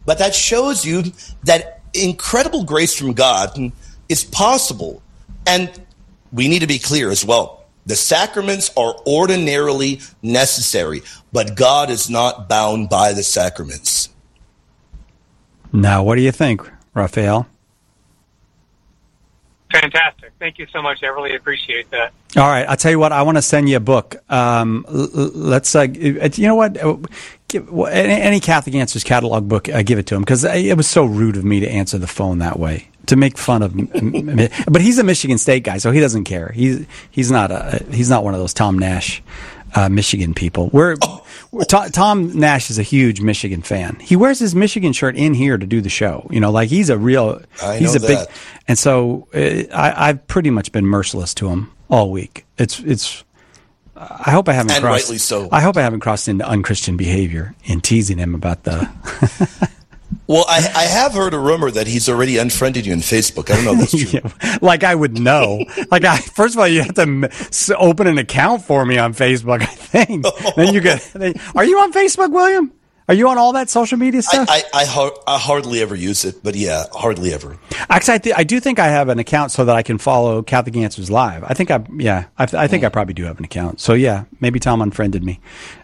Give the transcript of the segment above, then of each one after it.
But that shows you that incredible grace from God is possible. And we need to be clear as well. The sacraments are ordinarily necessary, but God is not bound by the sacraments. Now, what do you think, Raphael? Fantastic. Thank you so much. I really appreciate that. All right. I'll tell you what. I want to send you a book. Let's, you know what? Any Catholic Answers catalog book, give it to him, because it was so rude of me to answer the phone that way, to make fun of him. But he's a Michigan State guy, so he doesn't care. He's not one of those Tom Nash Michigan people. Tom Nash is a huge Michigan fan. He wears his Michigan shirt in here to do the show. You know, like he's a big, and so I've pretty much been merciless to him all week. I hope I haven't and crossed. Rightly so. I hope I haven't crossed into unchristian behavior in teasing him about the. Well, I have heard a rumor that he's already unfriended you on Facebook. I don't know if that's true. Yeah, like I would know. First of all, you have to open an account for me on Facebook, I think. Then you get. Are you on Facebook, William? Are you on all that social media stuff? I hardly ever use it, but yeah, hardly ever. Actually, I do think I have an account so that I can follow Catholic Answers Live. I think I probably do have an account. So yeah, maybe Tom unfriended me.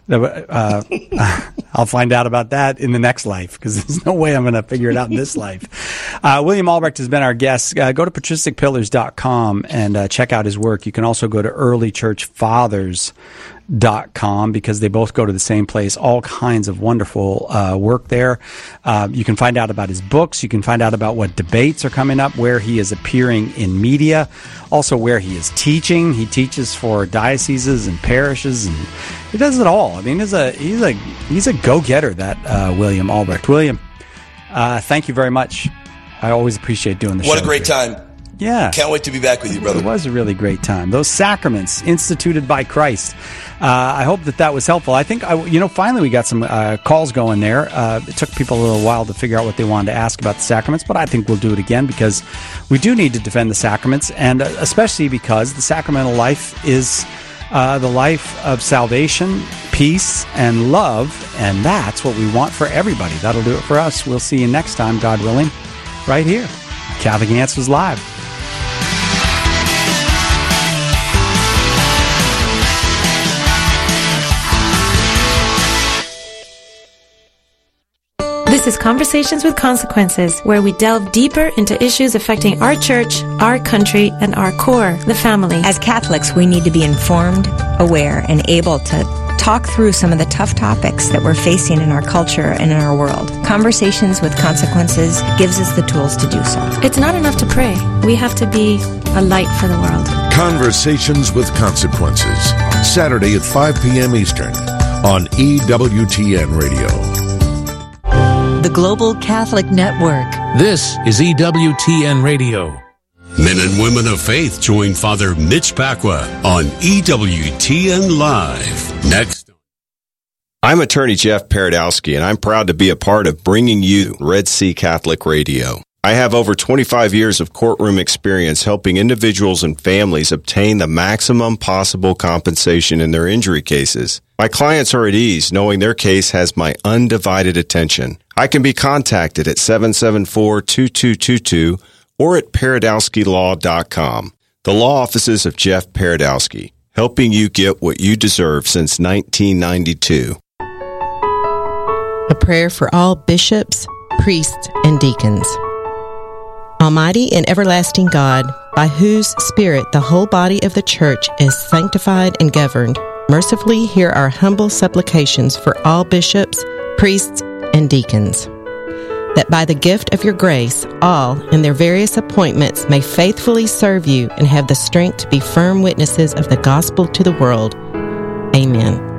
I'll find out about that in the next life, because there's no way I'm going to figure it out in this life. William Albrecht has been our guest. Go to patristicpillars.com and check out his work. You can also go to earlychurchfathers.com, because they both go to the same place. All kinds of wonderful work there. You can find out about his books. You can find out about what debates are coming up, where he is appearing in media, also where he is teaching. He teaches for dioceses and parishes, and he does it all. I mean, he's a go-getter, that William Albrecht. William, thank you very much. I always appreciate doing the show. What a great time. Yeah. Can't wait to be back with you, brother. It was a really great time. Those sacraments instituted by Christ. I hope that was helpful. I think, finally we got some calls going there. It took people a little while to figure out what they wanted to ask about the sacraments, but I think we'll do it again, because we do need to defend the sacraments, and especially because the sacramental life is the life of salvation, peace, and love, and that's what we want for everybody. That'll do it for us. We'll see you next time, God willing, right here. Catholic Answers Live. This is Conversations with Consequences, where we delve deeper into issues affecting our church, our country, and our core, the family. As Catholics, we need to be informed, aware, and able to talk through some of the tough topics that we're facing in our culture and in our world. Conversations with Consequences gives us the tools to do so. It's not enough to pray. We have to be a light for the world. Conversations with Consequences, Saturday at 5 p.m. Eastern on EWTN Radio. The Global Catholic Network. This is EWTN Radio. Men and women of faith join Father Mitch Pacwa on EWTN Live. Next. I'm attorney Jeff Paradowski, and I'm proud to be a part of bringing you Red Sea Catholic Radio. I have over 25 years of courtroom experience helping individuals and families obtain the maximum possible compensation in their injury cases. My clients are at ease knowing their case has my undivided attention. I can be contacted at 774-2222 or at paradowskilaw.com. The law offices of Jeff Paradowski, helping you get what you deserve since 1992. A prayer for all bishops, priests, and deacons. Almighty and everlasting God, by whose Spirit the whole body of the Church is sanctified and governed, mercifully hear our humble supplications for all bishops, priests, and deacons, that by the gift of your grace, all in their various appointments may faithfully serve you and have the strength to be firm witnesses of the gospel to the world. Amen.